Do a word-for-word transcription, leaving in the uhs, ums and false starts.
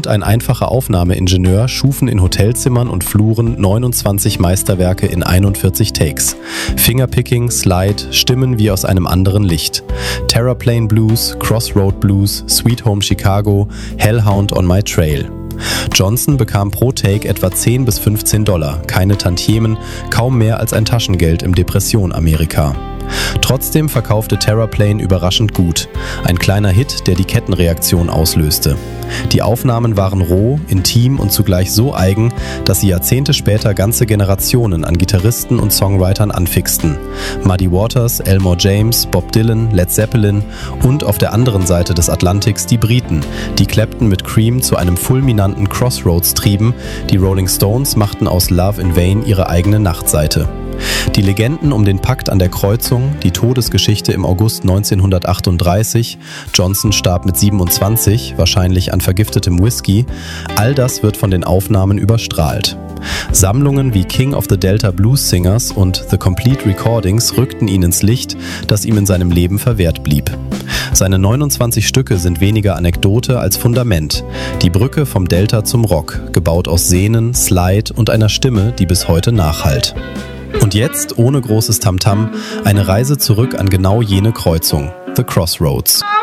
Ein einfacher Aufnahmeingenieur schufen in Hotelzimmern und Fluren neunundzwanzig Meisterwerke in einundvierzig Takes. Fingerpicking, Slide, Stimmen wie aus einem anderen Licht. Terraplane Blues, Crossroad Blues, Sweet Home Chicago, Hellhound on My Trail. Johnson bekam pro Take etwa zehn bis fünfzehn Dollar, keine Tantiemen, kaum mehr als ein Taschengeld im Depression-Amerika. Trotzdem verkaufte Terraplane überraschend gut. Ein kleiner Hit, der die Kettenreaktion auslöste. Die Aufnahmen waren roh, intim und zugleich so eigen, dass sie Jahrzehnte später ganze Generationen an Gitarristen und Songwritern anfixten. Muddy Waters, Elmore James, Bob Dylan, Led Zeppelin und auf der anderen Seite des Atlantiks die Briten, die Clapton mit Cream zu einem fulminanten Crossroads trieben. Die Rolling Stones machten aus Love in Vain ihre eigene Nachtseite. Die Legenden um den Pakt an der Kreuzung, die Todesgeschichte im August neunzehnhundertachtunddreißig, Johnson starb mit siebenundzwanzig, wahrscheinlich an vergiftetem Whisky, all das wird von den Aufnahmen überstrahlt. Sammlungen wie King of the Delta Blues Singers und The Complete Recordings rückten ihn ins Licht, das ihm in seinem Leben verwehrt blieb. Seine neunundzwanzig Stücke sind weniger Anekdote als Fundament. Die Brücke vom Delta zum Rock, gebaut aus Sehnen, Slide und einer Stimme, die bis heute nachhallt. Und jetzt, ohne großes Tamtam, eine Reise zurück an genau jene Kreuzung, The Crossroads.